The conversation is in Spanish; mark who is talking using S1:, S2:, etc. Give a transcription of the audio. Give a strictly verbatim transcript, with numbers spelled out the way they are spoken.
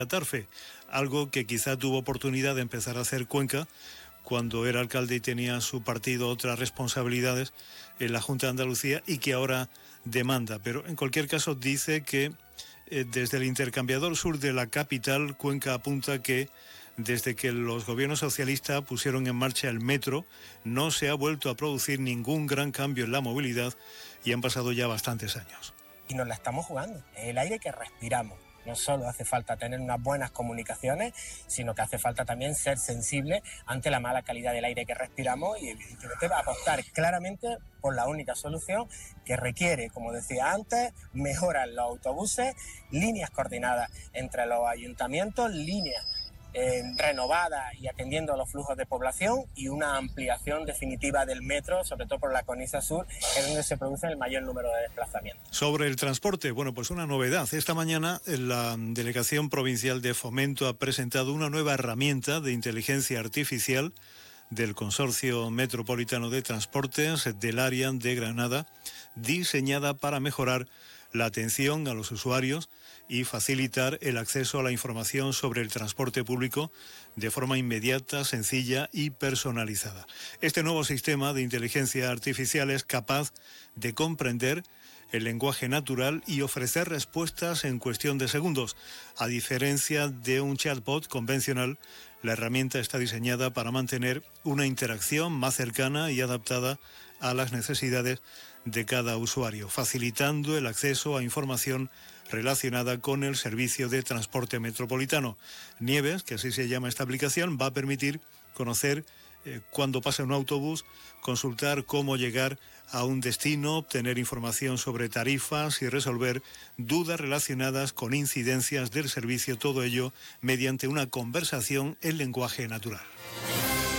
S1: Tarfe, algo que quizá tuvo oportunidad de empezar a hacer Cuenca cuando era alcalde y tenía su partido otras responsabilidades en la Junta de Andalucía y que ahora demanda. Pero en cualquier caso dice que eh, desde el intercambiador sur de la capital, Cuenca apunta que desde que los gobiernos socialistas pusieron en marcha el metro, no se ha vuelto a producir ningún gran cambio en la movilidad y han pasado ya bastantes años.
S2: Y nos la estamos jugando, es el aire que respiramos. No solo hace falta tener unas buenas comunicaciones, sino que hace falta también ser sensible ante la mala calidad del aire que respiramos y evidentemente apostar claramente por la única solución que requiere, como decía antes, mejorar los autobuses, líneas coordinadas entre los ayuntamientos, líneas Eh, renovada y atendiendo a los flujos de población y una ampliación definitiva del metro, sobre todo por la cornisa sur, que es donde se produce el mayor número de desplazamientos.
S1: Sobre el transporte, bueno, pues una novedad. Esta mañana la Delegación Provincial de Fomento ha presentado una nueva herramienta de inteligencia artificial del Consorcio Metropolitano de Transportes del área de Granada, diseñada para mejorar la atención a los usuarios y facilitar el acceso a la información sobre el transporte público de forma inmediata, sencilla y personalizada. Este nuevo sistema de inteligencia artificial es capaz de comprender el lenguaje natural y ofrecer respuestas en cuestión de segundos. A diferencia de un chatbot convencional, la herramienta está diseñada para mantener una interacción más cercana y adaptada a las necesidades de cada usuario, facilitando el acceso a información relacionada con el servicio de transporte metropolitano. Nieves, que así se llama esta aplicación, va a permitir conocer eh, cuándo pasa un autobús, consultar cómo llegar a un destino, obtener información sobre tarifas y resolver dudas relacionadas con incidencias del servicio, todo ello mediante una conversación en lenguaje natural.